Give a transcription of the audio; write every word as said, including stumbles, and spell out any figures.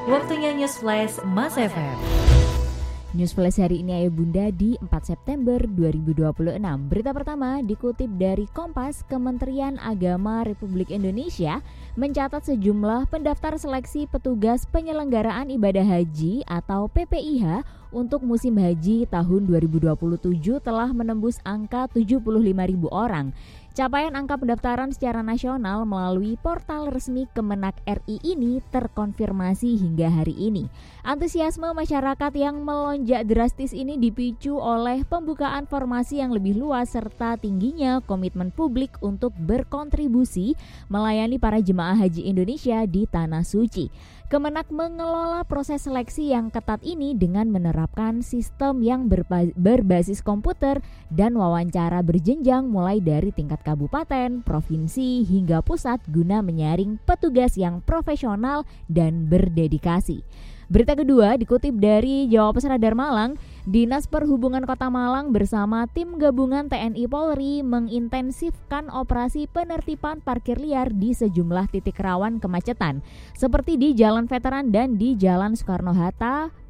Waktunya News Flash Mas F M. News Flash hari ini Ayah Bunda di empat September dua ribu dua puluh enam. Berita pertama dikutip dari Kompas. Kementerian Agama Republik Indonesia mencatat sejumlah pendaftar seleksi petugas penyelenggaraan ibadah haji atau P P I H untuk musim haji tahun dua ribu dua puluh tujuh telah menembus angka tujuh puluh lima ribu orang. Capaian angka pendaftaran secara nasional melalui portal resmi Kemenak R I ini terkonfirmasi hingga hari ini. Antusiasme masyarakat yang melonjak drastis ini dipicu oleh pembukaan formasi yang lebih luas serta tingginya komitmen publik untuk berkontribusi melayani para jemaah haji Indonesia di Tanah Suci. Kemenak mengelola proses seleksi yang ketat ini dengan menerapkan sistem yang berba- berbasis komputer dan wawancara berjenjang mulai dari tingkat kabupaten, provinsi, hingga pusat guna menyaring petugas yang profesional dan berdedikasi. Berita kedua dikutip dari Jawapes Radar Malang. Dinas Perhubungan Kota Malang bersama tim gabungan T N I Polri mengintensifkan operasi penertiban parkir liar di sejumlah titik rawan kemacetan seperti di Jalan Veteran dan di Jalan Soekarno-Hatta